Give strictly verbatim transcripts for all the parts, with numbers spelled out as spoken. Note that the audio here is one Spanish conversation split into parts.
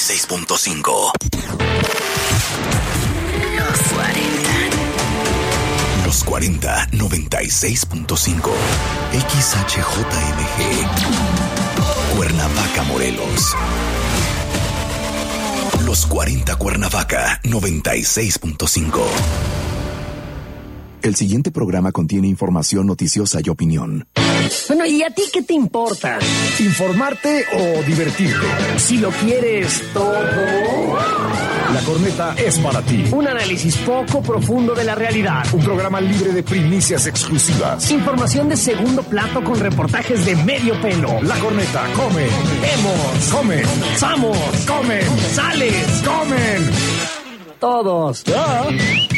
seis punto cinco. Los cuarenta. Los cuarenta, noventa y seis punto cinco. X H J M G. Cuernavaca, Morelos. Los cuarenta Cuernavaca, noventa y seis punto cinco. El siguiente programa contiene información noticiosa y opinión. Bueno, ¿y a ti qué te importa? ¿Informarte o divertirte? Si lo quieres todo... La Corneta es para ti. Un análisis poco profundo de la realidad. Un programa libre de primicias exclusivas. Información de segundo plato con reportajes de medio pelo. La Corneta, come. Vemos. Comen. Vamos. Comen. Sales. Comen. Todos. Ya.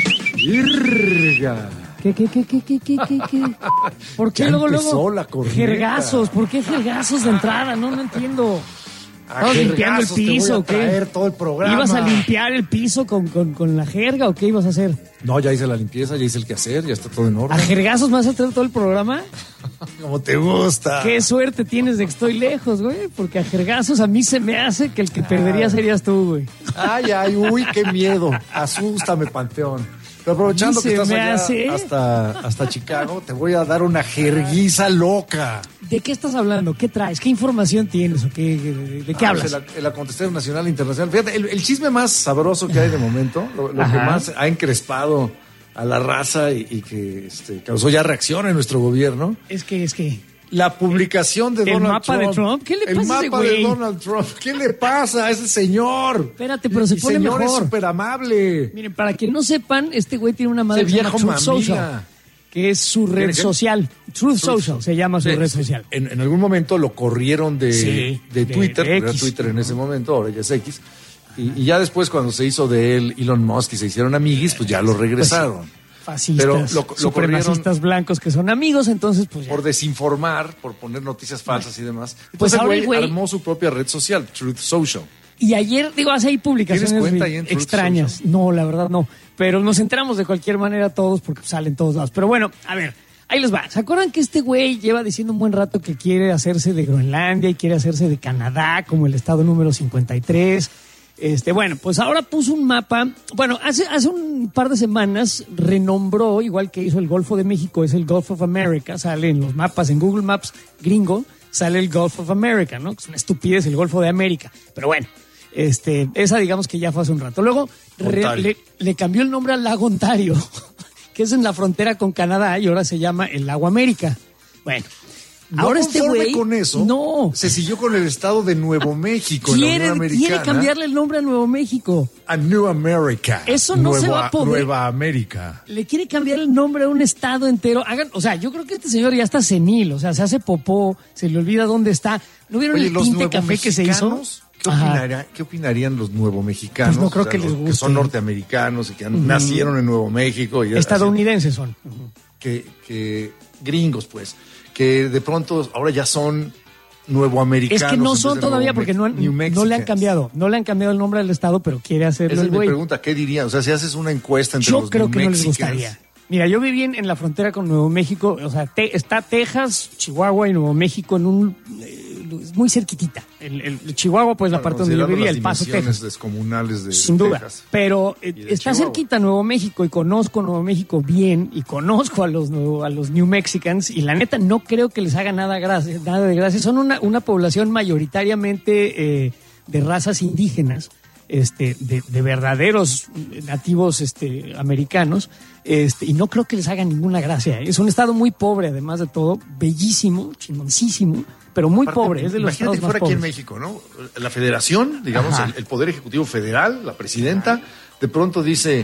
Irga. ¿Qué, qué, qué, qué, qué, qué, qué? ¿Por qué Ya luego, empezó luego? la corneta. Jergazos, ¿por qué jergazos de entrada? No, no entiendo. A ¿Estabas limpiando el jergazos te voy piso a o qué? traer todo el programa. ¿Ibas a limpiar el piso con, con, con la jerga o qué ibas a hacer? No, ya hice la limpieza, ya hice el quehacer, ya está todo en ¿A orden. jergazos me vas a traer todo el programa? Como te gusta. Qué suerte tienes de que estoy lejos, güey, porque a jergazos a mí se me hace que el que perdería serías tú, güey. Ay, ay, uy, qué miedo. Asústame, Panteón. Pero aprovechando que Se estás me allá hace. hasta, hasta Chicago, te voy a dar una jerguiza loca. ¿De qué estás hablando? ¿Qué traes? ¿Qué información tienes? ¿O qué, de, de qué Ah, hablas? pues el, el acontecer nacional e internacional. Fíjate, el, el chisme más sabroso que hay de momento, lo, lo que más ha encrespado a la raza y, y que este, causó ya reacción en nuestro gobierno, Es que, es que... la publicación de ¿El Donald mapa Trump. de Trump? ¿Qué le el pasa a ese mapa de güey? Donald Trump. ¿Qué le pasa a ese señor? Espérate, pero se El pone señor mejor. es súper amable. Miren, para que no sepan, este güey tiene una madre Ese que se llama viejo Truth mamila. Social, que es su red ¿Tiene qué? social. Truth Social se llama su Sí, red sí. social. En, en algún momento lo corrieron de, Sí, de de- Twitter, de era X. Twitter en ese momento, ahora ya es X. Y, y ya después, cuando se hizo de él Elon Musk y se hicieron amiguis, pues ya lo regresaron. Fascistas, Pero lo- lo supremacistas corrieron blancos que son amigos, entonces pues ya. Por desinformar, por poner noticias falsas y demás. Entonces Pues el ahora güey el güey- armó su propia red social, Truth Social. Y ayer, digo, hace ahí publicaciones ¿Tienes cuenta ahí en Truth extrañas. Social? No, la verdad no. Pero nos enteramos de cualquier manera todos porque salen todos lados. Pero bueno, a ver, ahí les va. ¿Se acuerdan que este güey lleva diciendo un buen rato que quiere hacerse de Groenlandia y quiere hacerse de Canadá como el estado número cincuenta y tres? Este, bueno, pues ahora puso un mapa. Bueno, hace, hace un par de semanas renombró, igual que hizo el Golfo de México, es el Gulf of America, sale en los mapas, en Google Maps gringo, sale el Gulf of America, ¿no? Es una estupidez el Golfo de América. Pero bueno, este, esa digamos que ya fue hace un rato. Luego re- le, le cambió el nombre al lago Ontario, que es en la frontera con Canadá y ahora se llama el lago América. Bueno. No Ahora este conforme güey con eso, no se siguió con el estado de Nuevo México en la quiere, Unión Americana. quiere cambiarle el nombre a Nuevo México. A New America. Eso no Nueva, se va a poder. Nueva América. Le quiere cambiar el nombre a un estado entero. Hagan, o sea, yo creo que este señor ya está senil, o sea, se hace popó, se le olvida dónde está. ¿No vieron Oye, el los tinte café que se hizo? nuevomexicanos, ¿Qué, Ajá. opinaría- ¿Qué opinarían los nuevo mexicanos? Pues no creo que les los guste. son norteamericanos y que han- nacieron en Nuevo México. Y Estadounidenses son. así, que, que gringos, pues. Que de pronto ahora ya son nuevoamericanos. Es que no en vez son de todavía Nuevo porque no, Mex- han- New no le han Mexicans. cambiado. No le han cambiado el nombre del estado, pero quiere hacerlo Esa el es mi güey. pregunta. ¿Qué dirían? O sea, si haces una encuesta entre Yo los creo New que no les Mexicans, gustaría. Mira, yo viví en, en la frontera con Nuevo México, o sea, te- está Texas, Chihuahua y Nuevo México en un eh, muy cerquitita. El, el- Chihuahua, pues la bueno, parte donde yo considerando vivía, las El Paso, dimensiones Texas. descomunales de Sin duda, Texas. pero eh, Y de está Chihuahua. cerquita Nuevo México y conozco Nuevo México bien y conozco a los nuevo- a los New Mexicans y la neta no creo que les haga nada, gracia, nada de gracia. Son una, una población mayoritariamente eh, de razas indígenas, este, de, de verdaderos nativos este, americanos, este, y no creo que les haga ninguna gracia. Es un estado muy pobre, además de todo, bellísimo, chingoncísimo, pero muy Aparte, pobre, es de los imagínate estados que más fuera aquí en pobres. México, ¿no? La federación, digamos, Ajá. el, el Poder Ejecutivo Federal, la presidenta, de pronto dice,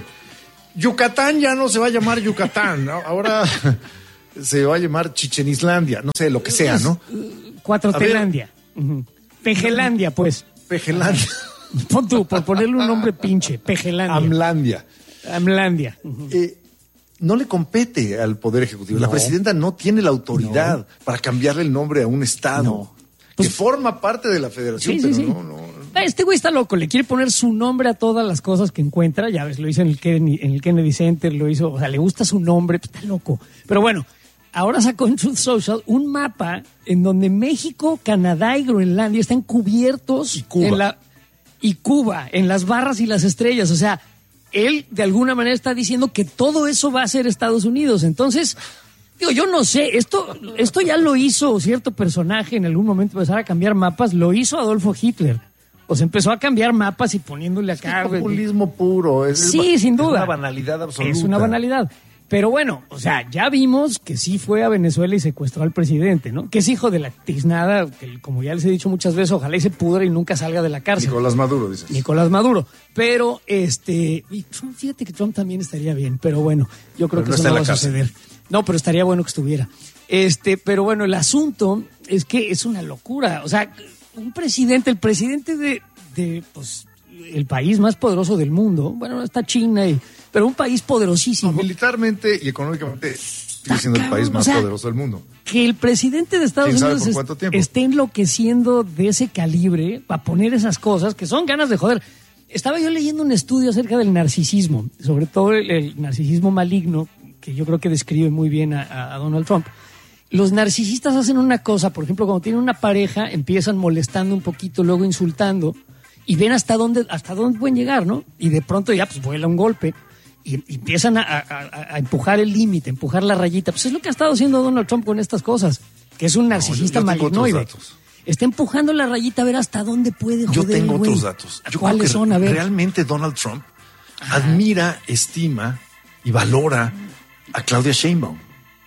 Yucatán ya no se va a llamar Yucatán, ¿no? Ahora se va a llamar Chichen Islandia, no sé, lo que sea, ¿no? Cuatrotelandia. Ujú. Pejelandia, pues. Pejelandia, Pon tú, por ponerle un nombre pinche. Pejelandia. Amlandia. Amlandia. Ujú. Eh, no le compete al Poder Ejecutivo. La No. presidenta no tiene la autoridad para cambiarle el nombre a un estado No. que forma parte de la federación, Sí, sí, pero sí. no, no, no. Este güey está loco, le quiere poner su nombre a todas las cosas que encuentra. Ya ves, lo hizo en el Kennedy, en el Kennedy Center, lo hizo, o sea, le gusta su nombre, pues está loco. Pero bueno, ahora sacó en Truth Social un mapa en donde México, Canadá y Groenlandia están cubiertos Y Cuba. en la. y Cuba en las barras y las estrellas. O sea, él de alguna manera está diciendo que todo eso va a ser Estados Unidos. Entonces, digo, yo no sé, esto, esto ya lo hizo cierto personaje en algún momento, empezar a cambiar mapas, lo hizo Adolfo Hitler. O sea, empezó a cambiar mapas y poniéndole acá. Es populismo puro. Es, sí, es, sin duda. Es una banalidad absoluta. Es una banalidad. Pero bueno, o sea, ya vimos que sí fue a Venezuela y secuestró al presidente, ¿no? Que es hijo de la tiznada, que como ya les he dicho muchas veces, ojalá y se pudra y nunca salga de la cárcel. Nicolás Maduro, dices. Nicolás Maduro. Pero, este, y Trump, fíjate que Trump también estaría bien, pero bueno, yo creo pero que no eso no va a cárcel. suceder. No, pero estaría bueno que estuviera. Este, pero bueno, el asunto es que es una locura. O sea, un presidente, el presidente de, de pues, el país más poderoso del mundo, bueno, está China y... pero un país poderosísimo. No, militarmente y económicamente sigue siendo el país más o sea, poderoso del mundo. Que el presidente de Estados ¿Quién sabe Unidos por cuánto tiempo? esté enloqueciendo de ese calibre para poner esas cosas que son ganas de joder. Estaba yo leyendo un estudio acerca del narcisismo, sobre todo el, el narcisismo maligno, que yo creo que describe muy bien a, a Donald Trump. Los narcisistas hacen una cosa, por ejemplo, cuando tienen una pareja, empiezan molestando un poquito, luego insultando, y ven hasta dónde, hasta dónde pueden llegar, ¿no? Y de pronto ya pues vuela un golpe. Y empiezan a, a, a empujar el límite, empujar la rayita. Pues es lo que ha estado haciendo Donald Trump con estas cosas, que es un narcisista no, yo, yo malignoide. Está empujando la rayita a ver hasta dónde puede joder. Yo tengo güey. otros datos. Yo ¿Cuáles creo que son? A ver. Realmente Donald Trump admira, estima y valora a Claudia Sheinbaum.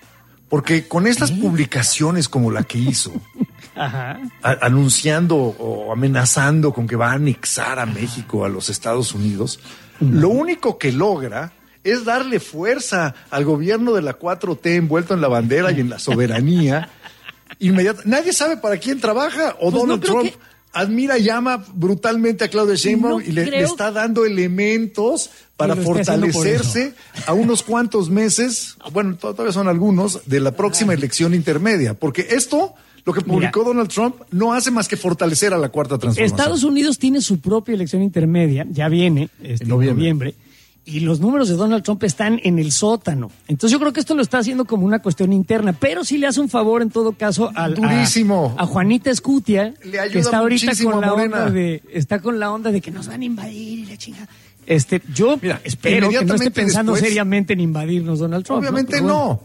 Porque con estas ¿Sí? publicaciones como la que hizo, Ajá. a, anunciando o amenazando con que va a anexar a México a los Estados Unidos, no. Lo único que logra es darle fuerza al gobierno de la cuatro T envuelto en la bandera y en la soberanía. Inmediata. Nadie sabe para quién trabaja. O pues Donald no Trump que... admira y ama brutalmente a Claudia Sheinbaum no y le, creo... le está dando elementos para fortalecerse a unos cuantos meses, bueno, todavía son algunos, de la próxima elección intermedia. Porque esto... Lo que publicó Mira, Donald Trump no hace más que fortalecer a la cuarta transformación. Estados Unidos tiene su propia elección intermedia, ya viene este, en noviembre. noviembre, y los números de Donald Trump están en el sótano. Entonces yo creo que esto lo está haciendo como una cuestión interna, pero sí le hace un favor en todo caso al, Durísimo. A, a Juanita Escutia, le ayuda que está ahorita con la Morena. onda de, está con la onda de que nos van a invadir y la chingada. Este, yo Mira, espero que no esté pensando después, seriamente en invadirnos Donald Trump. Obviamente no. no.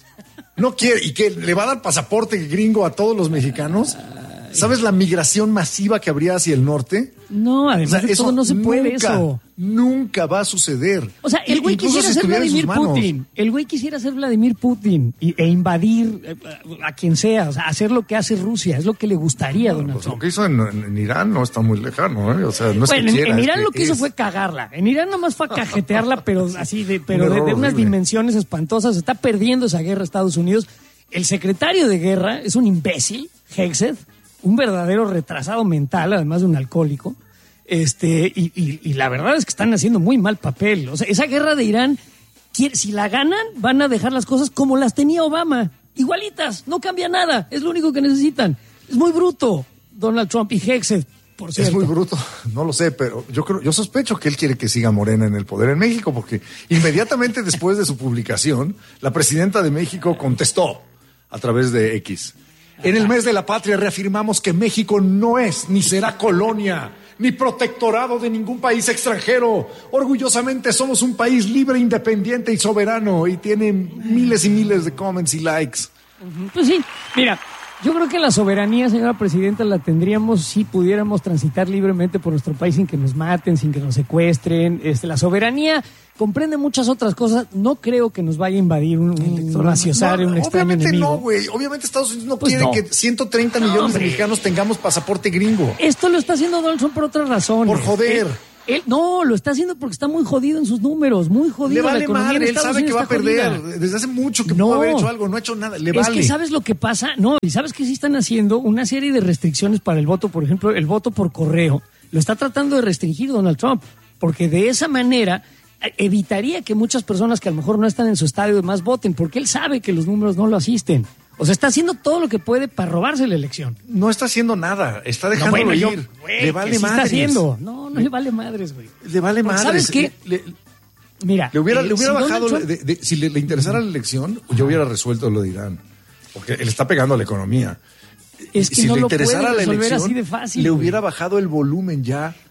No quiere, y que le va a dar pasaporte gringo a todos los mexicanos. ¿Sabes la migración masiva que habría hacia el norte? No, además o sea, de todo no se puede nunca, eso. Nunca va a suceder. O sea, el güey quisiera si ser Vladimir Putin. El güey quisiera ser Vladimir Putin y, e invadir a, a quien sea, o sea, hacer lo que hace Rusia, es lo que le gustaría a bueno, Donald pues Trump. Lo que hizo en, en Irán no está muy lejano, ¿eh? O sea, no es bueno, que quiera, en, en Irán es lo que es... hizo fue cagarla. En Irán nomás fue a cajetearla, pero así de, pero de, de unas dimensiones espantosas. Está perdiendo esa guerra Estados Unidos. El secretario de guerra es un imbécil, Hegseth, un verdadero retrasado mental, además de un alcohólico. Este, y, y, y la verdad es que están haciendo muy mal papel. O sea, esa guerra de Irán, si la ganan, van a dejar las cosas como las tenía Obama. Igualitas, no cambia nada, es lo único que necesitan. Es muy bruto, Donald Trump y Hegseth, por cierto. Es muy bruto, no lo sé, pero yo creo, yo sospecho que él quiere que siga Morena en el poder en México, porque inmediatamente después de su publicación, la presidenta de México contestó a través de X. En el mes de la patria reafirmamos que México no es ni será colonia ni protectorado de ningún país extranjero. Orgullosamente somos un país libre, independiente y soberano, y tiene miles y miles de comments y likes. Pues sí, mira, yo creo que la soberanía, señora presidenta, la tendríamos si pudiéramos transitar libremente por nuestro país sin que nos maten, sin que nos secuestren. Este, la soberanía comprende muchas otras cosas. No creo que nos vaya a invadir un, un raciosario, no, un extraño obviamente enemigo. No, güey. Obviamente Estados Unidos no pues quiere no. que ciento treinta millones no, de mexicanos tengamos pasaporte gringo. Esto lo está haciendo Donald Trump por otras razones. Por joder. Él, él, no, lo está haciendo porque está muy jodido en sus números, muy jodido. Le vale la economía madre, él sabe que va a perder. Jodida. Desde hace mucho que no. pudo haber hecho algo, no ha hecho nada. Le es vale. que ¿sabes lo que pasa? No, y ¿sabes que sí están haciendo? Una serie de restricciones para el voto, por ejemplo, el voto por correo. Lo está tratando de restringir Donald Trump, porque de esa manera evitaría que muchas personas que a lo mejor no están en su estadio de más voten, porque él sabe que los números no lo asisten. O sea, está haciendo todo lo que puede para robarse la elección. No está haciendo nada, está dejándolo no, bueno, ir. Yo, güey, le vale sí madres. Está haciendo. No, no le vale madres, güey. Le vale porque madres. ¿sabes qué? Le, le, Mira, le hubiera, eh, le hubiera si bajado, Trump... de, de, si le, le interesara la elección, yo hubiera resuelto lo de Irán. Porque él está pegando a la economía. Es que si no le lo interesara puede la resolver elección, así de fácil. le güey. hubiera bajado el volumen ya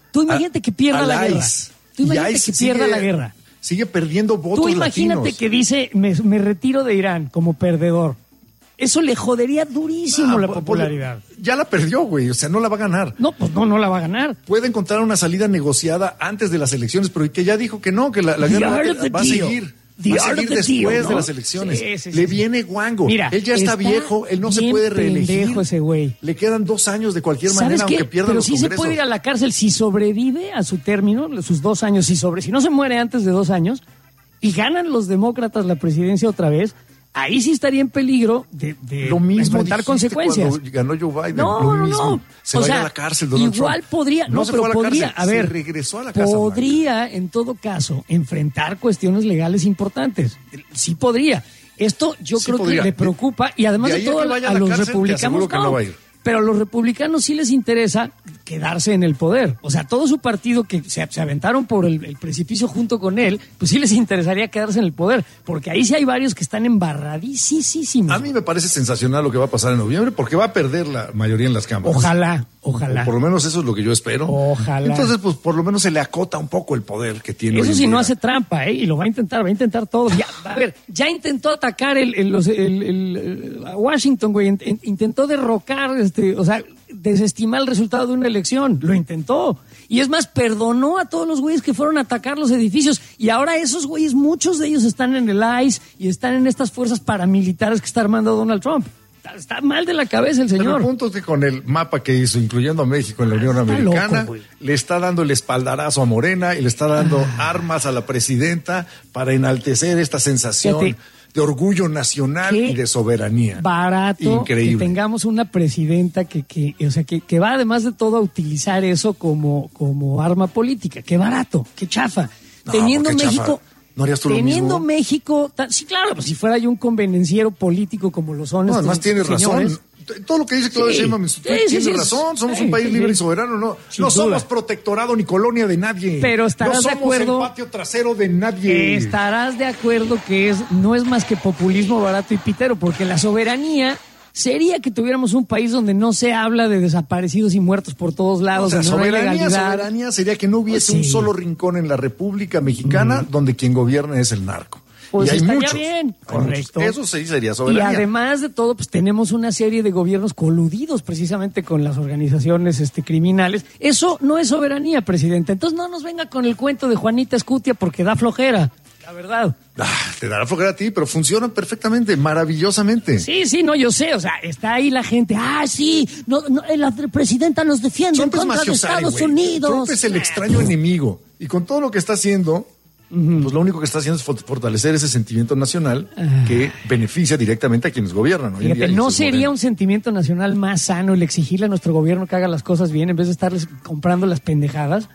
Tú imagínate a, que pierda la guerra. ICE. Tú imagínate que sigue, pierda la guerra. Sigue perdiendo votos Tú imagínate latinos. que dice, me, me retiro de Irán como perdedor. Eso le jodería durísimo Ah, la po- popularidad. po- Ya la perdió, güey. O sea, no la va a ganar. No, pues no, no la va a ganar. Puede encontrar una salida negociada antes de las elecciones, pero que ya dijo que no, que la, la The guerra va, art of the va a deal. seguir. The Va a art seguir of the después deal, ¿no? de las elecciones. Sí, sí, Le sí. viene guango. Mira, él ya está, está viejo, él no se bien puede reelegir. pendejo ese güey. Le quedan dos años de cualquier ¿Sabes manera, qué? aunque pierda Pero los sí se congresos. puede ir a la cárcel si sobrevive a su término, sus dos años, si sobre, si no se muere antes de dos años y ganan los demócratas la presidencia otra vez, ahí sí estaría en peligro de, de Lo mismo enfrentar dijiste consecuencias. cuando ganó Joe Biden. No, lo no, mismo. no. Se O va a ir sea, a la cárcel, Donald igual Trump. podría, no, se pero fue a la podría, cárcel, a ver, se regresó a la casa. podría en todo caso enfrentar cuestiones legales importantes. Sí podría. Esto yo Sí creo podría. que le preocupa y además De de, ahí a todo que vaya a, a la los cárcel, te republicanos aseguro que no va a ir. Pero a los republicanos sí les interesa quedarse en el poder. O sea, todo su partido que se, se aventaron por el, el precipicio junto con él, pues sí les interesaría quedarse en el poder. Porque ahí sí hay varios que están embarradísimos. A mí me parece sensacional lo que va a pasar en noviembre, porque va a perder la mayoría en las cámaras. Ojalá, ojalá. O por lo menos eso es lo que yo espero. Ojalá. Entonces, pues por lo menos se le acota un poco el poder que tiene. Eso hoy en sí no día. hace trampa, ¿eh? Y lo va a intentar, va a intentar todo. Ya, a ver, ya intentó atacar el, el- los- el- el- el- a Washington, güey. In- in- Intentó derrocar, este, o sea, desestimar el resultado de una elección. Lo intentó. Y es más, perdonó a todos los güeyes que fueron a atacar los edificios. Y ahora esos güeyes, muchos de ellos están en el ICE y están en estas fuerzas paramilitares que está armando Donald Trump. Está, está mal de la cabeza el Pero señor. el punto es que con el mapa que hizo, incluyendo a México en la Unión Está Americana, loco, güey. le está dando el espaldarazo a Morena y le está dando Ah. armas a la presidenta para enaltecer esta sensación Fíjate. de orgullo nacional Qué y de soberanía. Barato Increíble. que tengamos una presidenta que, que o sea, que, que va además de todo a utilizar eso como, como arma política. Qué barato, qué chafa. No, Teniendo ¿por qué México, chafa? ¿No harías tú lo teniendo mismo? México, tan- sí, claro, pues si fuera yo un convenenciero político como lo son No, estos además tienes señores. razón. Todo lo que dice Claudia Sí. Sheinbaum, Sí, tiene sí, sí, razón. Somos sí, un país sí, libre sí. y soberano. No, Sin no duda. somos protectorado ni colonia de nadie. Pero estarás no de somos acuerdo- el patio trasero de nadie. Estarás de acuerdo que es no es más que populismo barato y pitero, porque la soberanía sería que tuviéramos un país donde no se habla de desaparecidos y muertos por todos O lados, sea, donde no hay soberanía, legalidad. soberanía sería que no hubiese Pues un sí. solo rincón en la República Mexicana donde quien gobierna es el narco. Pues y hay estaría muchos. bien, Hay correcto. muchos. Eso sí sería Y soberanía. además de todo, pues tenemos una serie de gobiernos coludidos precisamente con las organizaciones este, criminales. Eso no es soberanía, presidente. Entonces no nos venga con el cuento de Juanita Escutia porque da flojera, la verdad. Ah, te dará flojera a ti, pero funcionan perfectamente, maravillosamente. Sí, sí, no, yo sé, o sea, está ahí la gente, ah, sí, no, no, la presidenta nos defiende Trump en es contra de mafiosari, Estados güey. Unidos. Trump es el extraño enemigo. Y con todo lo que está haciendo, pues lo único que está haciendo es for- fortalecer ese sentimiento nacional que beneficia directamente a quienes gobiernan. Hoy en Fíjate, día, y ¿no eso es sería Morena. un sentimiento nacional más sano el exigirle a nuestro gobierno que haga las cosas bien en vez de estarles comprando las pendejadas?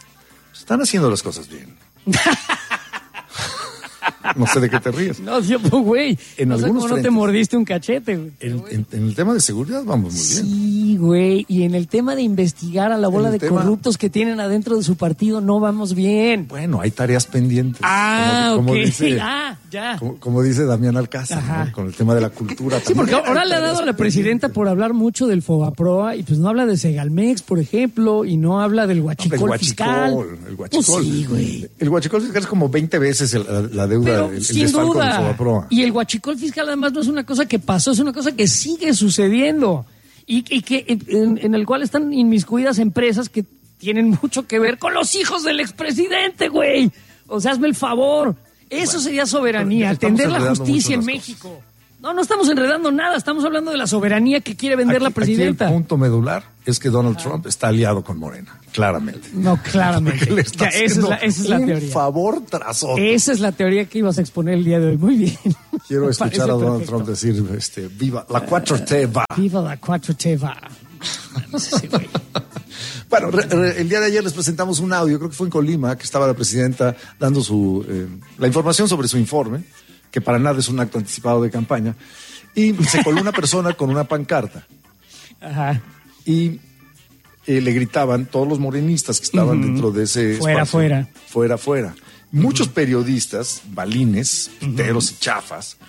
Están haciendo las cosas bien. No sé de qué te ríes. No, yo, pues, güey, En no sé algunos cómo no te frentes. mordiste un cachete, güey. En, en- en el tema de seguridad vamos muy bien. Sí, güey, y en el tema de investigar a la bola En de el tema- corruptos que tienen adentro de su partido no vamos bien. Bueno, hay tareas pendientes. Ah, como, como ok, dice, ah, ya. como, como dice Damián Alcázar, Ajá. ¿no? Con el tema de la cultura. Sí, porque ahora le ha dado a la presidenta por hablar mucho del Fobaproa y pues no habla de Segalmex, por ejemplo, y no habla del huachicol, el fiscal. huachicol, el huachicol. Pues sí, güey. El huachicol fiscal es como veinte veces el- la, la deuda, Pero el, el sin desfalco del duda. Fobaproa. Y el huachicol fiscal además no es una cosa que pasó, es una cosa que sigue sucediendo y, y que en, en el cual están inmiscuidas empresas que tienen mucho que ver con los hijos del expresidente, güey. O sea, hazme el favor. Eso Bueno, sería soberanía, estamos atender la enredando justicia en mucho las México. No, no estamos enredando nada, estamos hablando de la soberanía que quiere vender Aquí- la presidenta. Aquí el punto medular es que Donald Trump está aliado con Morena, claramente. No, claramente. Porque le está Ya, esa es haciendo la, esa es la un teoría. favor tras otro. Esa es la teoría que ibas a exponer el día de hoy. Muy bien. Quiero Me escuchar parece a Donald perfecto. Trump decir, este, viva, la cuatro T va. Viva la cuatro T va. Sí, güey. Bueno, re- re- el día de ayer les presentamos un audio, creo que fue en Colima, que estaba la presidenta dando su eh, la información sobre su informe, que para nada es un acto anticipado de campaña, y se coló una persona con una pancarta Ajá. y eh, le gritaban todos los morenistas que estaban dentro de ese Fuera, espacio, fuera. fuera, fuera. Muchos periodistas, balines, piteros y chafas,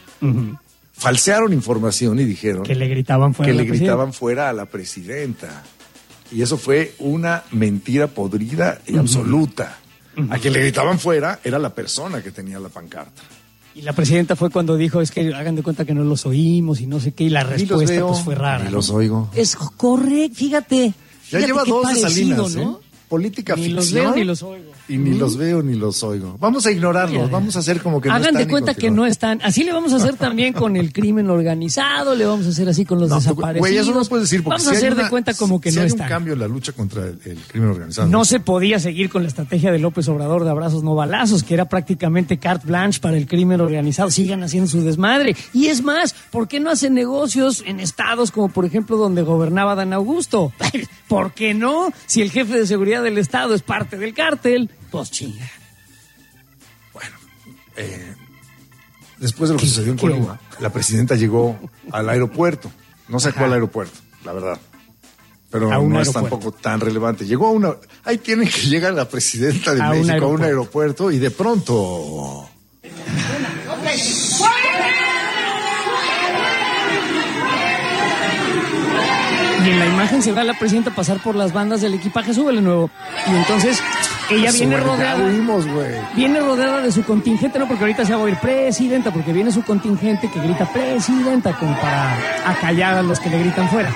falsearon información y dijeron Que le gritaban fuera. que a la le presidenta. gritaban fuera a la presidenta. Y eso fue una mentira podrida y uh-huh. absoluta. Uh-huh. A quien le gritaban fuera era la persona que tenía la pancarta. Y la presidenta fue cuando dijo, es que hagan de cuenta que no los oímos y no sé qué, y la respuesta veo, pues fue rara. Ni los oigo. Es correcto, fíjate. Ya fíjate lleva dos parecido, de Salinas, ¿no? ¿eh? Política ni ficción. Ni los veo ni los oigo. Y ni mm. los veo ni los oigo. Vamos a ignorarlos, ya, vamos a hacer como que no están. Hagan de cuenta que no están. Así le vamos a hacer también con el crimen organizado, le vamos a hacer así con los no, desaparecidos. Güey, eso no puedes decir, porque vamos a hacer una, de cuenta como que si no hay están. un cambio en la lucha contra el, el crimen organizado. No se podía seguir con la estrategia de López Obrador de abrazos no balazos, que era prácticamente carte blanche para el crimen organizado. Sigan haciendo su desmadre. Y es más, ¿por qué no hacen negocios en estados como por ejemplo donde gobernaba Dan Augusto? ¿Por qué no? Si el jefe de seguridad del estado es parte del cártel, pues chinga. Bueno, eh, después de lo que sucedió en Colima, la presidenta llegó al aeropuerto. No sé a cuál aeropuerto, la verdad. Pero a un no aeropuerto. Es tampoco tan relevante. Llegó a una... Ahí tienen que llegar la presidenta de a México a un aeropuerto y de pronto... Y en la imagen se ve a la presidenta pasar por las bandas del equipaje, súbele nuevo. Y entonces ella viene rodeada. Vimos, viene rodeada de su contingente, no porque ahorita se va a oír presidenta, porque viene su contingente que grita presidenta como para acallar a los que le gritan fuera.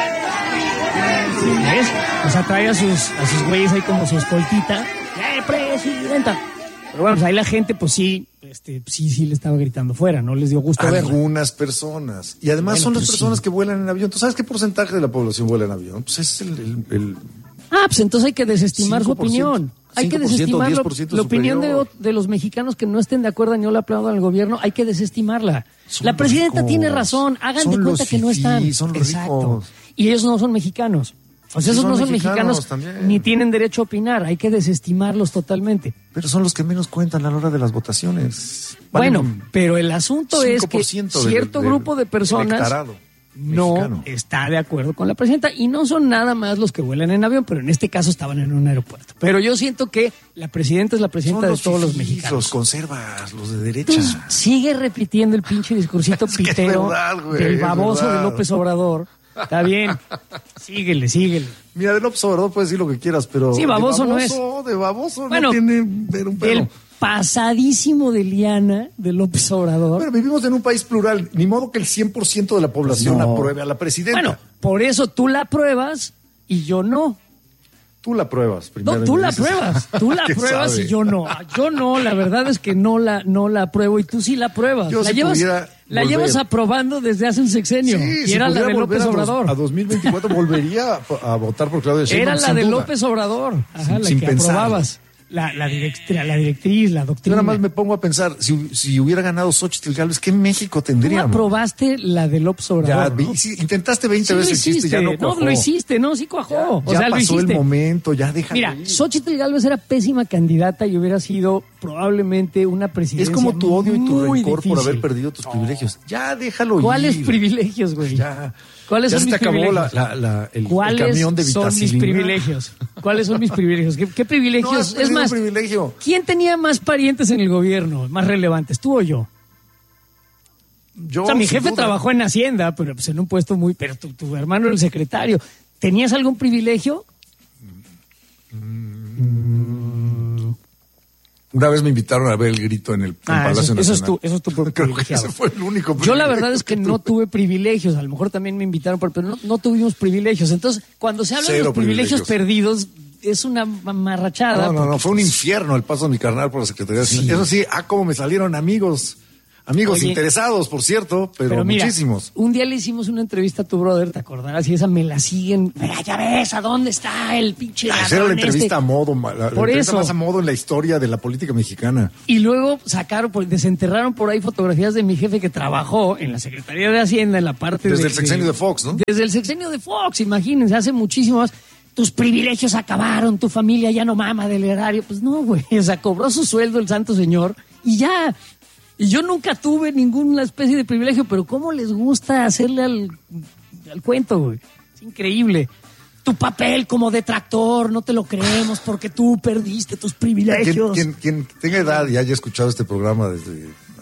¿Ves? O sea, trae a sus, a sus güeyes ahí como su escoltita. ¡Eh, presidenta! Pero bueno, pues ahí la gente, pues sí, este, sí, sí le estaba gritando fuera, no les dio gusto verla. Algunas personas. Y además bueno, son las pues personas sí. que vuelan en avión. ¿Tú sabes qué porcentaje de la población vuela en avión? Pues es el... el, el ah, pues entonces hay que desestimar su opinión. Hay que desestimar lo, la opinión de, de los mexicanos que no estén de acuerdo ni no le aplaudan al gobierno. Hay que desestimarla. Son la presidenta ricos. Tiene razón. Hagan de cuenta que no están. Son los Exacto. Ricos. Y ellos no son mexicanos. O sea, esos son no son mexicanos, mexicanos ni tienen derecho a opinar. Hay que desestimarlos totalmente. Pero son los que menos cuentan a la hora de las votaciones. Bueno, vale, pero el asunto es que cierto del, del, grupo de personas no mexicano. Está de acuerdo con la presidenta y no son nada más los que vuelan en avión, pero en este caso estaban en un aeropuerto. Pero yo siento que la presidenta es la presidenta de todos los mexicanos. Los conservas, los de derecha. Entonces, sigue repitiendo el pinche discursito es pitero verdad, güey, del baboso de López Obrador. Está bien, síguele, síguele. Mira, de López Obrador puedes decir lo que quieras, pero sí, baboso, de baboso no es. De baboso bueno, no tiene ver un pelo. El pasadísimo de liana de López Obrador. Pero vivimos en un país plural, ni modo que el cien por ciento de la población no. apruebe a la presidenta. Bueno, por eso tú la apruebas y yo no. Tú la pruebas primero. No, tú la pruebas, tú la pruebas sabe? Y yo no. Yo no, la verdad es que no la, no la apruebo y tú sí la pruebas. Yo la si llevas, la llevas aprobando desde hace un sexenio. Sí, y si era la de López a Obrador. A dos mil veinticuatro volvería a, a votar por Claudia Sheinbaum. Era la de duda. López Obrador, ajá, sin, la sin que pensar. aprobabas. La, la, directriz, la directriz, la doctrina. Yo nada más me pongo a pensar, si, si hubiera ganado Xóchitl Gálvez, ¿qué México tendríamos? ¿Tú aprobaste la de López Obrador? Ya, ¿no? sí, intentaste veinte sí veces el chiste, ya no cuajó. No, lo hiciste, no, sí cuajó. Ya, o ya sea, pasó lo hiciste. el momento, ya déjalo Mira, ir. Xóchitl Gálvez era pésima candidata y hubiera sido probablemente una presidencia. Es como tu odio y tu rencor difícil. por haber perdido tus privilegios. Ya déjalo ¿Cuáles ir. ¿Cuáles privilegios, güey? Ya. ¿Cuáles ya son se mis te acabó privilegios? La, la, la, el, ¿Cuáles el camión de son mis privilegios? ¿Cuáles son mis privilegios? ¿Qué, qué privilegios? No has es más, un privilegio. ¿Quién tenía más parientes en el gobierno, más relevantes, tú o yo? Yo, o sea, mi jefe duda. trabajó en Hacienda, pero pues en un puesto muy... Pero tu, tu hermano era el secretario. ¿Tenías algún privilegio? Una vez me invitaron a ver el grito en el en ah, Palacio eso, Nacional. Eso es tu, eso es tu Creo que ese fue el único Yo la verdad es que no tuve privilegios. A lo mejor también me invitaron, pero no, no tuvimos privilegios. Entonces, cuando se habla Cero de los privilegios, privilegios perdidos, es una mamarrachada. No, no, porque, no. Fue un pues, infierno el paso de mi carnal por la Secretaría. Sí. Eso sí, ah, cómo me salieron amigos. Amigos Oye, interesados, por cierto, pero, pero mira, muchísimos. Un día le hicimos una entrevista a tu brother, ¿te acordarás? Y esa me la siguen. Mira, ya ves, ¿a dónde está el pinche ah, esa era la entrevista este? a modo, la, la por entrevista eso. más a modo en la historia de la política mexicana. Y luego sacaron, pues, desenterraron por ahí fotografías de mi jefe que trabajó en la Secretaría de Hacienda, en la parte Desde de... el sexenio de, de Fox, ¿no? Desde el sexenio de Fox, imagínense, hace muchísimo más. Tus privilegios acabaron, tu familia ya no mama del erario. Pues no, güey, o sea, cobró su sueldo el santo señor y ya... Y yo nunca tuve ninguna especie de privilegio, pero ¿cómo les gusta hacerle al, al cuento, güey? Es increíble. Tu papel como detractor, no te lo creemos porque tú perdiste tus privilegios. Quien, quien, quien tenga edad y haya escuchado este programa desde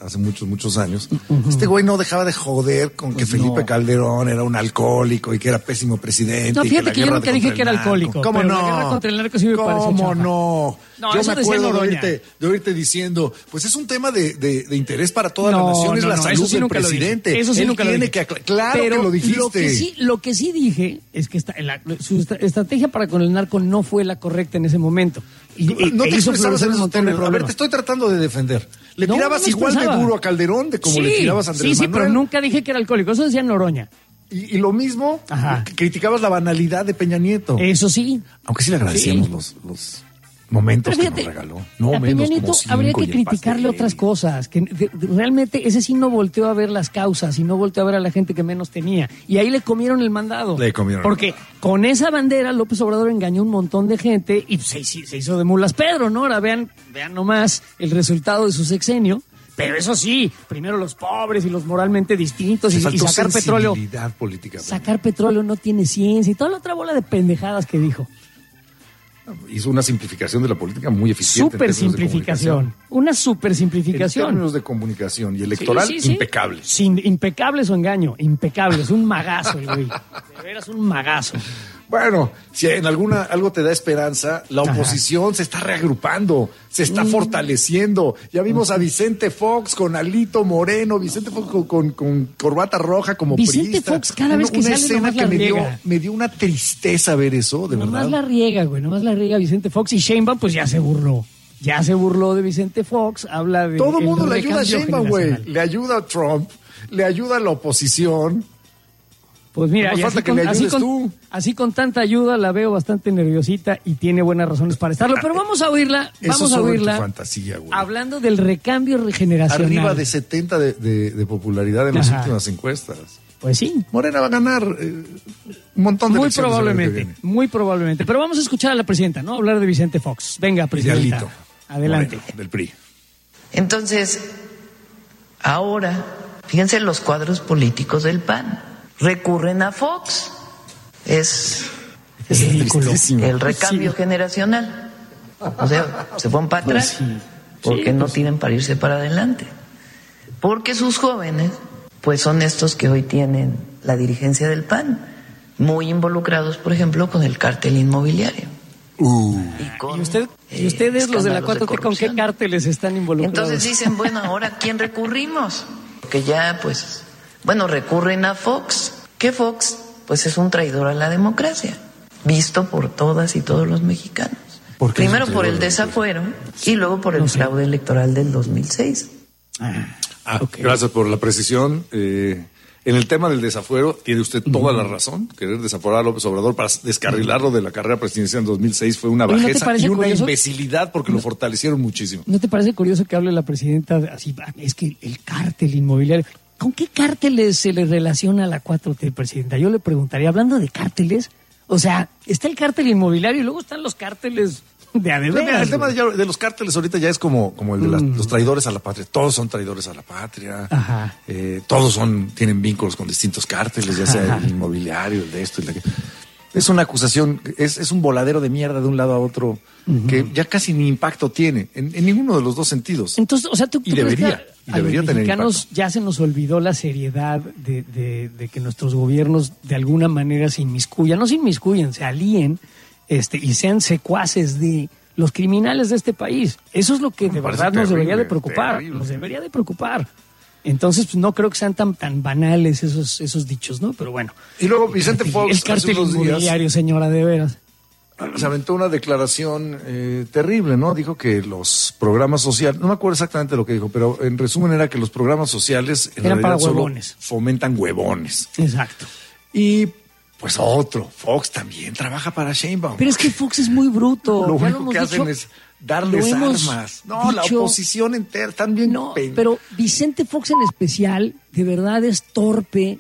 hace muchos, muchos años, uh-huh. este güey no dejaba de joder con pues que Felipe no. Calderón era un alcohólico y que era pésimo presidente. No, fíjate y que, que yo nunca dije que era alcohólico. ¿Cómo pero no? La guerra contra el narco sí me pareció ¿Cómo chafa. no? No, yo eso me acuerdo de oírte, decía de oírte diciendo, pues es un tema de, de, de interés para toda no, la nación, es no, la no, salud sí del presidente. Eso sí Él nunca tiene lo dije. que acla- Claro pero que lo dijiste. Lo que sí, lo que sí dije es que esta, la, su estra- estrategia para con el narco no fue la correcta en ese momento. Y, y, no e te hizo expresabas florecer en un esos montón de términos. A ver, problemas. te estoy tratando de defender. Le No, tirabas no me igual de expresaba. duro a Calderón de como sí, le tirabas a Andrés Sí, sí, Manuel. pero nunca dije que era alcohólico. Eso decía Noroña. Y, y lo mismo, Ajá. criticabas la banalidad de Peña Nieto. Eso sí. Aunque sí le agradecíamos Sí. los, los momentos Pero que fíjate, nos regaló. No a menos Peña Nieto como cinco habría que y el criticarle pastel. otras cosas. Que de- de- realmente ese sí no volteó a ver las causas y no volteó a ver a la gente que menos tenía. Y ahí le comieron el mandado. Le comieron el Porque mandado. con esa bandera López Obrador engañó un montón de gente y se, se hizo de mulas Pedro, ¿no? Ahora vean, vean nomás el resultado de su sexenio. Pero eso sí, primero los pobres y los moralmente distintos y, Le y faltó sacar petróleo. sensibilidad política. Sacar petróleo no tiene ciencia y toda la otra bola de pendejadas que dijo. Hizo una simplificación de la política muy eficiente. Super en términos de simplificación. comunicación. Una super En simplificación. términos de comunicación y electoral, Sí, sí, sí. impecable. Sin, impecable su engaño, impecable. Es un magazo el güey. De veras, un magazo. Bueno, si en alguna algo te da esperanza, la Ajá. oposición se está reagrupando, se está Mm. fortaleciendo. Ya vimos a Vicente Fox con Alito Moreno, Vicente Fox con, con, con corbata roja como Vicente priista. Fox cada vez que una sale escena nomás que la me dio, riega. me dio una tristeza ver eso, de Nomás verdad. la riega, güey. Nomás la riega Vicente Fox. Y Sheinbaum, pues ya se burló. Ya se burló de Vicente Fox. Habla de. Todo el mundo le ayuda a recambio Sheinbaum, güey. generacional. Le ayuda a Trump, le ayuda a la oposición. Pues mira, No y falta así, que con, le así, ayudes con, tú. así con tanta ayuda la veo bastante nerviosita y tiene buenas razones para estarlo. Pero vamos a oírla, Eso vamos a solo en tu oírla fantasía, güey. hablando del recambio regeneracional. Arriba de setenta de, de, de popularidad en las Ajá. últimas encuestas. Pues sí, Morena va a ganar eh, un montón de muy elecciones el año que probablemente, viene. muy probablemente. Pero vamos a escuchar a la presidenta, ¿no? Hablar de Vicente Fox. Venga, presidenta. Idealito. Adelante. Moreno, del P R I. Entonces, ahora, fíjense los cuadros políticos del P A N. Recurren a Fox. Es Es ridículo. tristísimo. el recambio Sí. generacional. O sea, se van para Pues atrás. sí. Porque Sí, no pues. tienen para irse para adelante. Porque sus jóvenes, pues son estos que hoy tienen la dirigencia del P A N. Muy involucrados, por ejemplo, con el cártel inmobiliario. Uh. Y, con, ¿Y usted, y eh, ustedes, los de la escándalos cuatro T, con qué corrupción. cárteles están involucrados? Entonces dicen, bueno, ahora ¿a quién recurrimos? Que ya, pues, bueno, recurren a Fox. ¿Qué Fox? Pues es un traidor a la democracia, visto por todas y todos los mexicanos. ¿Por qué es un Primero por traidor el a la desafuero y luego por el No sé. fraude electoral del dos mil seis. Ah, Ah, ok. Gracias por la precisión. Eh, en el tema del desafuero, tiene usted toda la razón. Querer desaforar a López Obrador para descarrilarlo de la carrera presidencial en dos mil seis fue una Oye, ¿no te bajeza parece y una curioso? imbecilidad porque lo fortalecieron muchísimo. ¿No te parece curioso que hable la presidenta de- así? "Ah, es que el cártel inmobiliario. ¿Con qué cárteles se le relaciona a la cuatro T, presidenta? Yo le preguntaría, hablando de cárteles, o sea, está el cártel inmobiliario y luego están los cárteles de a de Pero mira, veras, el tema güey. de, ya- de los cárteles ahorita ya es como, como el de las- Mm. los traidores a la patria. Todos son traidores a la patria. Ajá. Eh, todos son tienen vínculos con distintos cárteles, ya sea Ajá. el inmobiliario, el de esto y la que. Es una acusación, es, es un voladero de mierda de un lado a otro que ya casi ni impacto tiene en, en ninguno de los dos sentidos. Entonces, o sea, tú, Y tú crees debería, que y a debería los tener mexicanos impacto. ya se nos olvidó la seriedad de, de- de que nuestros gobiernos de alguna manera se inmiscuyan, no se inmiscuyan, se alíen este, y sean secuaces de los criminales de este país. Eso es lo que de Me parece verdad nos debería de terrible, preocupar, terrible. nos debería de preocupar. Entonces, pues, no creo que sean tan, tan banales esos, esos dichos, ¿no? Pero bueno. Y luego Vicente El Fox cártel hace unos días inmobiliario, señora, de veras. se aventó una declaración eh, terrible, ¿no? Dijo que los programas sociales, no me acuerdo exactamente lo que dijo, pero en resumen era que los programas sociales en Eran realidad para solo huevones. fomentan huevones. Exacto. Y pues otro, Fox también trabaja para Sheinbaum. Pero es que Fox es muy bruto. Lo ya único hemos que hacen dicho. es darles Lo hemos armas. No, la dicho. oposición entera también. No, pero Vicente Fox en especial, de verdad es torpe,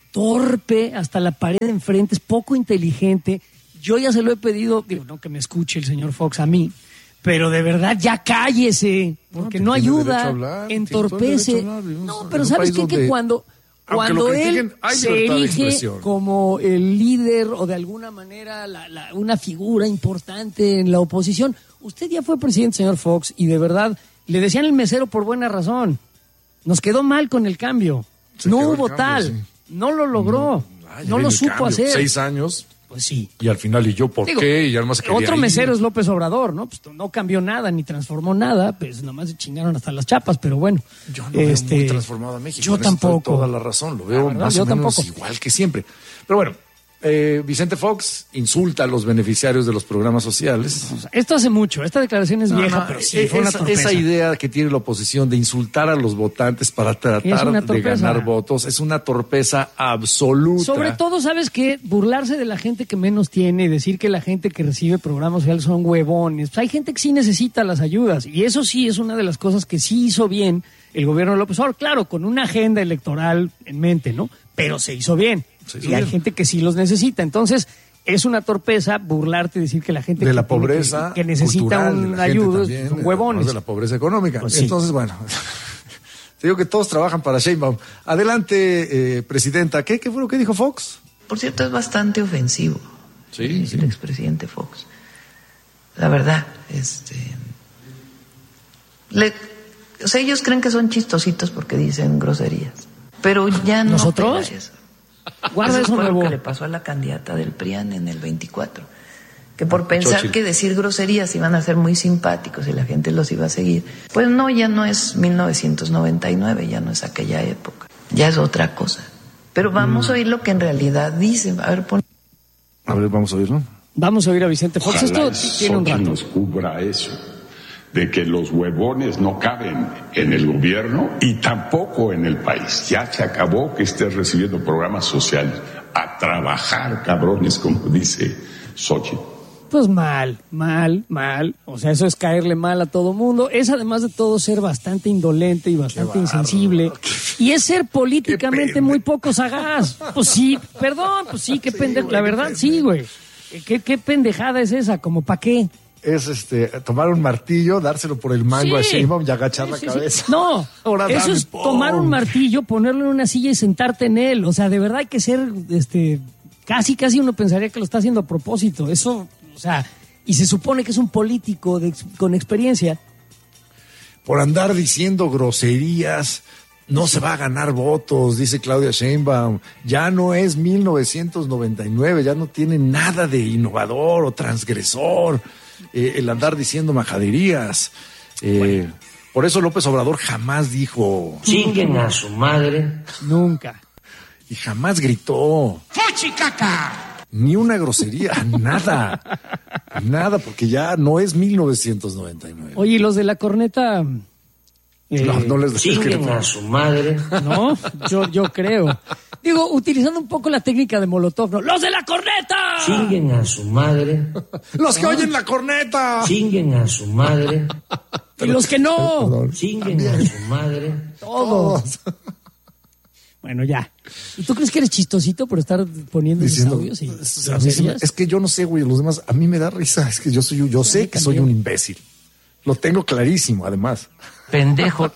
torpe hasta la pared de enfrente, es poco inteligente. Yo ya se lo he pedido, digo, no que me escuche el señor Fox a mí, pero de verdad ya cállese, porque no, No, tiene derecho ayuda, a hablar, tiene entorpece. todo el derecho a hablar, vivimos No, en pero un ¿sabes país qué? Que donde, cuando, aunque lo cuando él critiquen, hay se libertad de erige expresión. como el líder o de alguna manera la- la- una figura importante en la oposición, usted ya fue presidente, señor Fox, y de verdad le decían el mesero por buena razón. Nos quedó mal con el cambio. Se no quedó el hubo cambio, tal. sí. No lo logró. Ah, ya no viene lo el supo cambio. hacer. Seis años. Pues sí. Y al final, ¿y yo por Digo, qué? Y además quería otro ir. mesero es López Obrador, ¿no? Pues no cambió nada, ni transformó nada, pues nomás se chingaron hasta las chapas, pero bueno. Yo no este, veo muy transformado a México. Yo En eso tampoco. estoy toda la razón, lo veo La verdad, más yo o menos tampoco. igual que siempre. Pero bueno, eh, Vicente Fox insulta a los beneficiarios de los programas sociales. O sea, esto hace mucho, esta declaración es No, vieja, no, pero sí, eh, fue una esa, torpeza. esa idea que tiene la oposición de insultar a los votantes para Es tratar una de torpeza. ganar votos es una torpeza absoluta. Sobre todo, ¿sabes qué? Burlarse de la gente que menos tiene y decir que la gente que recibe programas sociales son huevones. Pues hay gente que sí necesita las ayudas y eso sí es una de las cosas que sí hizo bien el gobierno de López Obrador. Claro, con una agenda electoral en mente, ¿no? Pero se hizo bien. Se hizo y hay bien. gente que sí los necesita. Entonces, es una torpeza burlarte y decir que la gente de que la tiene pobreza que, que necesita cultural, de un la gente ayuda también, son huevones. además de la pobreza económica. Pues sí. Entonces, bueno, te digo que todos trabajan para Sheinbaum. Adelante, eh, presidenta. ¿Qué, ¿Qué fue lo que dijo Fox? Por cierto, es bastante ofensivo. Sí, el, sí. el expresidente Fox. La verdad, este... Le, o sea, ellos creen que son chistositos porque dicen groserías. Pero ya no... ¿Nosotros? pega eso. Guarda eso fue lo nuevo. que le pasó a la candidata del P R I A N en el veinticuatro. Que por pensar Xochitl. que decir groserías iban a ser muy simpáticos y la gente los iba a seguir. Pues no, ya no es mil novecientos noventa y nueve, ya no es aquella época. Ya es otra cosa. Pero vamos a oír lo que en realidad dice. A ver, pon... A ver, vamos a oírlo. Vamos a oír a Vicente Fox. Ojalá Esto tiene un Xochitl rato. nos cubra eso, de que los huevones no caben en el gobierno y tampoco en el país. Ya se acabó que estés recibiendo programas sociales. A trabajar, cabrones, como dice Xochitl. Pues mal, mal, mal. O sea, eso es caerle mal a todo mundo. Es además de todo ser bastante indolente y bastante insensible. Y es ser políticamente Qué muy poco sagaz. Pues sí, perdón, pues sí, qué pendejo. La verdad, sí, güey. ¿Qué, qué pendejada es esa? ¿Como para qué? Es este tomar un martillo, dárselo por el mango a Sí. Sheinbaum y agachar Sí, la sí, sí. cabeza. No, Ahora eso dame, es ¡pum! tomar un martillo, ponerlo en una silla y sentarte en él. O sea, de verdad hay que ser, este, casi, casi uno pensaría que lo está haciendo a propósito. Eso, o sea, y se supone que es un político de, con experiencia. Por andar diciendo groserías, no se va a ganar votos, dice Claudia Sheinbaum. Ya no es mil novecientos noventa y nueve, ya no tiene nada de innovador o transgresor. Eh, el andar diciendo majaderías. Eh, bueno. Por eso López Obrador jamás dijo... Chinguen a su madre. Nunca. Y jamás gritó... ¡Fuchicaca! Ni una grosería, nada. Nada, porque ya no es mil novecientos noventa y nueve. Oye, ¿y los de la corneta? Eh, no, no les Chinguen a su madre. No, yo, yo creo. Digo, utilizando un poco la técnica de Molotov, ¿no? ¡Los de la corneta! Chinguen a su madre. ¡Los que oyen la corneta! Chinguen a su madre. Y los que no. Perdón. Chinguen a su madre. Todos. Bueno, ya. ¿Y tú crees que eres chistosito por estar poniendo esos Diciendo, audios? Y es, a mí se me- es que yo no sé, güey, los demás, a mí me da risa, es que yo soy, yo sé que soy un imbécil. Lo tengo clarísimo, además. Pendejo.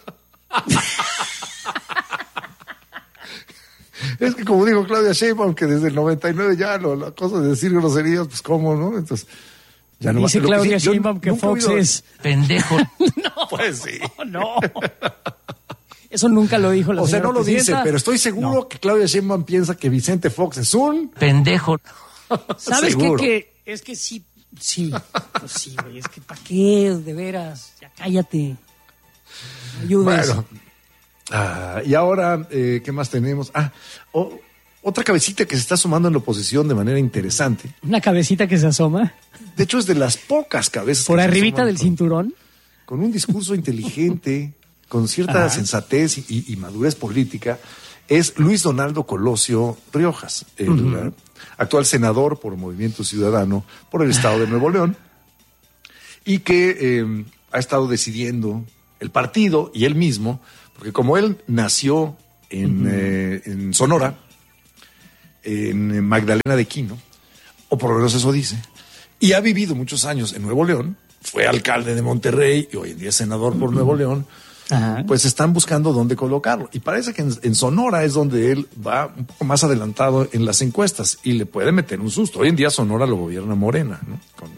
Es que como dijo Claudia Sheinbaum, que desde el noventa y nueve ya lo, la cosa de decir groserías, pues cómo, ¿no? Entonces, ya no Dice va- lo que Claudia sí, yo Sheinbaum que nunca he Fox oído- es... Pendejo. No, Pues sí. no. Eso nunca lo dijo la O sea, señora no lo dice, presidenta. pero estoy seguro No. que Claudia Sheinbaum piensa que Vicente Fox es un... Pendejo. ¿Sabes qué? Seguro. Que es que sí, sí, pues sí, güey, es que ¿para qué? De veras, ya cállate. No ayudes. Bueno. Ah, y ahora, eh, ¿qué más tenemos? Ah, o- otra cabecita que se está sumando en la oposición de manera interesante. Una cabecita que se asoma De hecho, es de las pocas cabezas por que se arribita asoman del con- cinturón. con un discurso inteligente, con cierta Ajá. sensatez y, y madurez política, es Luis Donaldo Colosio Riojas, el Ujú. uh, actual senador por Movimiento Ciudadano por el estado de Nuevo León, y que eh, ha estado decidiendo el partido y él mismo, porque como él nació en, eh, en Sonora, en Magdalena de Quino, o por lo menos eso dice, y ha vivido muchos años en Nuevo León, fue alcalde de Monterrey y hoy en día es senador por Nuevo León, Ajá. pues están buscando dónde colocarlo. Y parece que en, en Sonora es donde él va un poco más adelantado en las encuestas y le puede meter un susto. Hoy en día Sonora lo gobierna Morena, ¿no? Con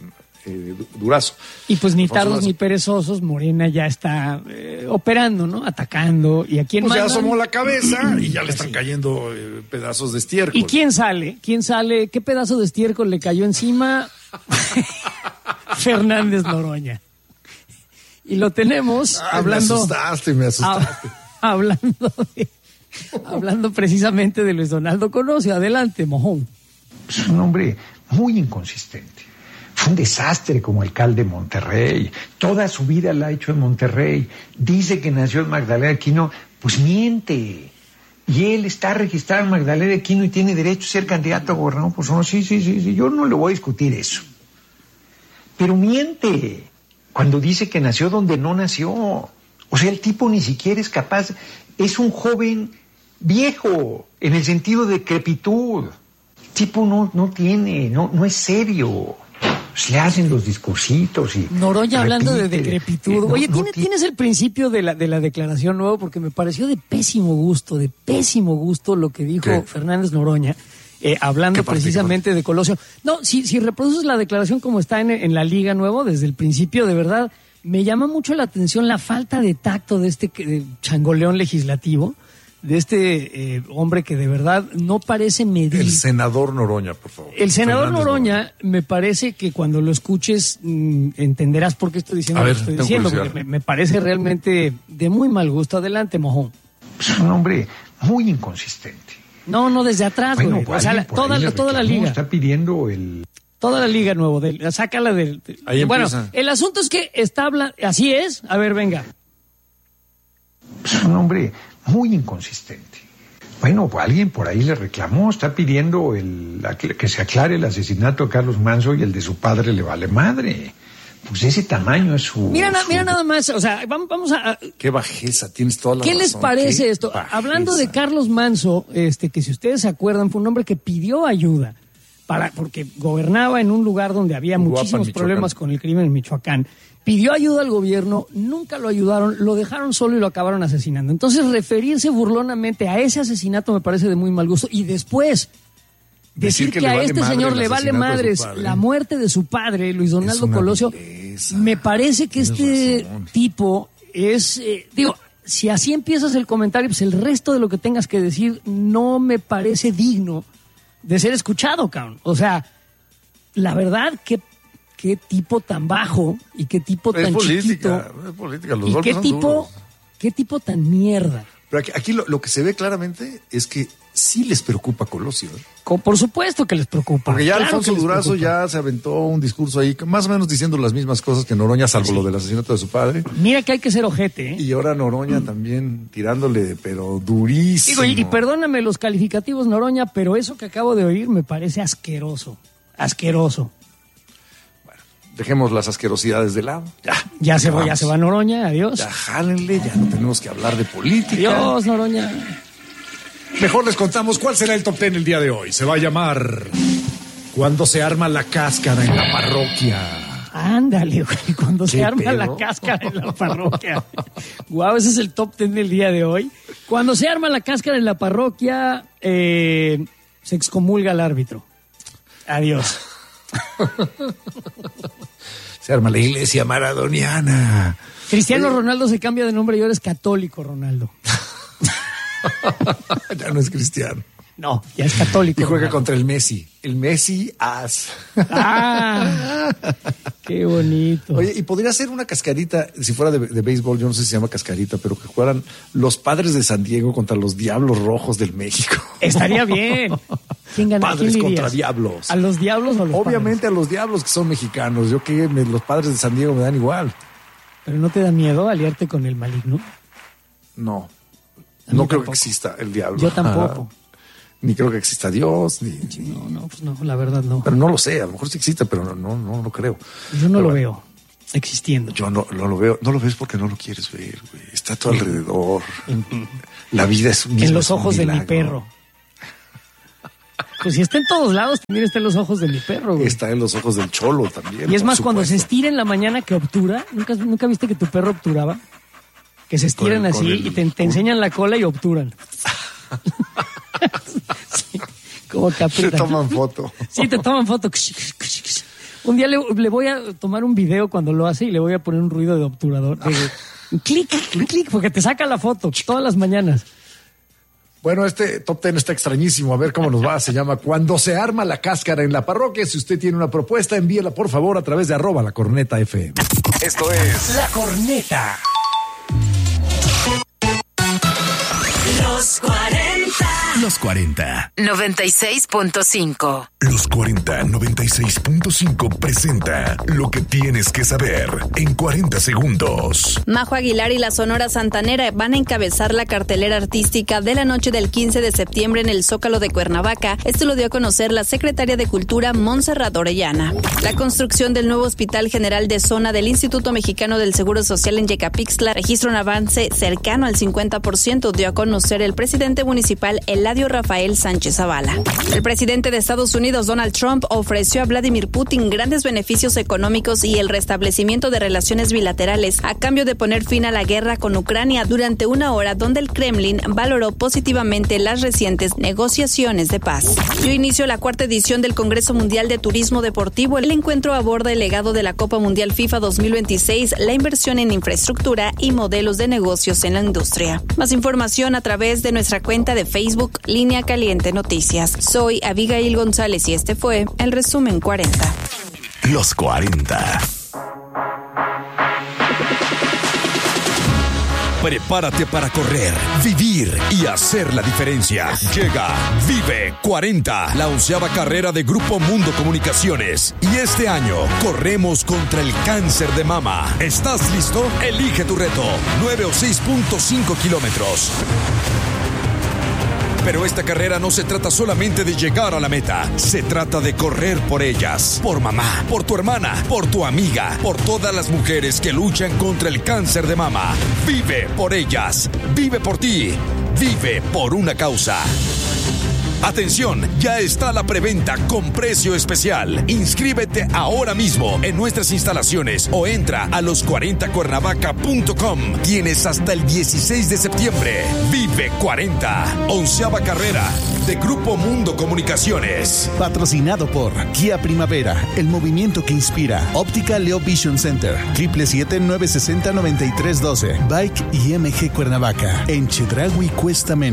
eh, Durazo. Y pues ni Alfonso tardos Durazo. ni perezosos, Morena ya está eh, operando, ¿no? Atacando. ¿Y a quién Pues ya mandan? asomó la cabeza y ya le están cayendo eh, pedazos de estiércol. ¿Y quién sale? ¿Quién sale? ¿Qué pedazo de estiércol le cayó encima? Fernández Noroña. Y lo tenemos Ay, hablando... Me asustaste, me asustaste. a- hablando de- hablando precisamente de Luis Donaldo Colosio. Adelante, mojón. Es un hombre muy inconsistente. Fue un desastre como alcalde de Monterrey. Toda su vida la ha hecho en Monterrey. Dice que nació en Magdalena de Quino. Pues miente. Y él está registrado en Magdalena de Quino y tiene derecho a ser candidato a gobernador. Pues no, sí, sí, sí, sí. Yo no le voy a discutir eso. Pero miente cuando dice que nació donde no nació. O sea, el tipo ni siquiera es capaz. Es un joven viejo en el sentido de decrepitud. El tipo no, no tiene, no, no es serio. Se le hacen los discursitos y... Noroña hablando de repite. decrepitud. Eh, no, Oye, no ¿tiene- tiene- ¿tienes el principio de la, de la declaración nuevo? Porque me pareció de pésimo gusto, de pésimo gusto lo que dijo ¿Qué? Fernández Noroña, eh, hablando ¿Qué parte, precisamente de Colosio. No, si, si reproduces la declaración como está en, en la Liga Nuevo, desde el principio, de verdad, me llama mucho la atención la falta de tacto de este que- de changoleón legislativo, de este eh, hombre que de verdad no parece medir. El senador Noroña, por favor. El senador Fernández Noroña, me parece que cuando lo escuches mm, entenderás por qué estoy diciendo A lo ver, que estoy tengo diciendo, curiosidad. porque me, me parece realmente de muy mal gusto. Adelante, mojón. Es un hombre muy inconsistente. No, no, desde atrás, Bueno, güey. pues O sea, alguien la- por toda, ahí le la- toda la reclamó, liga. Está pidiendo el... Toda la liga nuevo. De, sácala del... de- Ahí bueno, empieza. el asunto es que está hablando... Así es. A ver, venga. Es un hombre muy inconsistente. Bueno, pues alguien por ahí le reclamó, está pidiendo el, la- que se aclare el asesinato de Carlos Manso y el de su padre le vale madre. Pues ese tamaño es su... Mira, na- su- mira nada más. O sea, vamos, vamos a... a- Qué bajeza, tienes toda la ¿Qué razón. les parece Qué esto? bajeza. Hablando de Carlos Manso, este, que si ustedes se acuerdan, fue un hombre que pidió ayuda para, porque gobernaba en un lugar donde había Uruapan, muchísimos Michoacán. problemas con el crimen en Michoacán. Pidió ayuda al gobierno, nunca lo ayudaron, lo dejaron solo y lo acabaron asesinando. Entonces, referirse burlonamente a ese asesinato me parece de muy mal gusto. Y después, decir, Decir que que, le a vale este madre señor el le vale asesinato de su madres padre. la muerte de su padre, Luis Donaldo una Colosio, vileza. me parece que Tienes este razón. tipo es, eh, digo, si así empiezas el comentario, pues el resto de lo que tengas que decir no me parece digno de ser escuchado, cabrón. O sea, la verdad, qué, qué tipo tan bajo y qué tipo Es tan política, chiquito. es política. Los Y golpes qué son tipo, duros. qué tipo tan mierda. Pero aquí, aquí lo, lo que se ve claramente es que sí les preocupa Colosio. ¿eh? Co- Por supuesto que les preocupa. Porque ya Claro Alfonso que les Durazo preocupa. ya se aventó un discurso ahí, más o menos diciendo las mismas cosas que Noroña, salvo lo del asesinato de su padre. Mira que hay que ser ojete, ¿eh? Y ahora Noroña también tirándole, pero durísimo. Digo, y, y perdóname los calificativos, Noroña, pero eso que acabo de oír me parece asqueroso. Asqueroso. Dejemos las asquerosidades de lado. Ya, Ya se va, ya vamos. se va Noroña, adiós. Ya jálenle, ya no tenemos que hablar de política. Adiós, Noroña. Mejor les contamos cuál será el top ten el día de hoy. Se va a llamar Cuando se arma la cáscara en la parroquia. Ándale, güey, cuando se ¿Qué arma pedo? la cáscara en la parroquia. Guau, ese es el top ten del día de hoy. Cuando se arma la cáscara en la parroquia, eh, se excomulga al árbitro. Adiós. Se arma la iglesia maradoniana. Cristiano Ronaldo se cambia de nombre y ahora es católico, Ronaldo. Ya no es cristiano. No, ya es católico. Y juega Ronaldo. contra el Messi. El Messi as. Ah, qué bonito. Oye, y podría ser una cascarita, si fuera de, de béisbol, yo no sé si se llama cascarita, pero que jugaran los Padres de San Diego contra los Diablos Rojos del México. Estaría bien. ¿Quién gana? Padres ¿Quién contra dirías? Diablos. ¿A los Diablos o a los Obviamente a los Diablos que son mexicanos. Yo que me- los Padres de San Diego me dan igual. Padres? ¿Pero no te da miedo aliarte con el maligno? No. A mí No creo tampoco. que exista el diablo. Yo tampoco. Ajá. Ni creo que exista Dios, ni, No, no, pues no, la verdad no. pero no lo sé, a lo mejor sí existe, pero no, no, no lo creo. Yo no Pero lo bueno, veo existiendo. Yo no, no lo veo, no lo ves porque no lo quieres ver, güey. Está a tu alrededor. La vida es un En los ojos de mi milagro. perro. Pues si está en todos lados, también está en los ojos de mi perro, güey. Está en los ojos del cholo también. Y es por más, cuando se supuesto. estira en la mañana que obtura, ¿nunca, nunca viste que tu perro obturaba? Que se estiran Con el- así con el- y te, te enseñan la cola y obturan. Sí, como te Se aprietan. toman foto. Sí, te toman foto. Un día le, le voy a tomar un video cuando lo hace y le voy a poner un ruido de obturador. De, un clic, un clic, porque te saca la foto todas las mañanas. Bueno, este top ten está extrañísimo. A ver cómo nos va. Se llama Cuando se arma la cáscara en la parroquia. Si usted tiene una propuesta, envíela por favor a través de arroba la corneta F M. Esto es La Corneta. Los cuarenta. Los cuarenta. noventa y seis punto cinco. Los cuarenta noventa y seis punto cinco presenta lo que tienes que saber en cuarenta segundos. Majo Aguilar y la Sonora Santanera van a encabezar la cartelera artística de la noche del quince de septiembre en el Zócalo de Cuernavaca. Esto lo dio a conocer la secretaria de Cultura, Montserrat Orellana. La construcción del nuevo Hospital General de Zona del Instituto Mexicano del Seguro Social en Yecapixtla registra un avance cercano al cincuenta por ciento, dio a conocer el presidente municipal Eladio Rafael Sánchez Zavala. El presidente de Estados Unidos, Donald Trump, ofreció a Vladimir Putin grandes beneficios económicos y el restablecimiento de relaciones bilaterales a cambio de poner fin a la guerra con Ucrania durante una hora donde el Kremlin valoró positivamente las recientes negociaciones de paz. Dio inicio a la cuarta edición del Congreso Mundial de Turismo Deportivo. El encuentro aborda el legado de la Copa Mundial FIFA dos mil veintiséis, la inversión en infraestructura y modelos de negocios en la industria. Más información a través de nuestra cuenta de Facebook, Línea Caliente Noticias. Soy Abigail González y este fue el resumen cuarenta. Los cuarenta. Prepárate para correr, vivir y hacer la diferencia. Llega Vive cuarenta, la onceava carrera de Grupo Mundo Comunicaciones. Y este año corremos contra el cáncer de mama. ¿Estás listo? Elige tu reto. nueve o seis punto cinco kilómetros. Pero esta carrera no se trata solamente de llegar a la meta. Se trata de correr por ellas. Por mamá, por tu hermana, por tu amiga, por todas las mujeres que luchan contra el cáncer de mama. Vive por ellas. Vive por ti. Vive por una causa. Atención, ya está la preventa con precio especial. Inscríbete ahora mismo en nuestras instalaciones o entra a los cuarenta cuernavaca punto com. Tienes hasta el dieciséis de septiembre. Vive cuarenta, onceava carrera de Grupo Mundo Comunicaciones. Patrocinado por Kia Primavera, el movimiento que inspira. Óptica Leo Vision Center, siete siete siete, nueve seis cero, nueve tres uno dos. Bike y M G Cuernavaca, en Chedraui cuesta menos.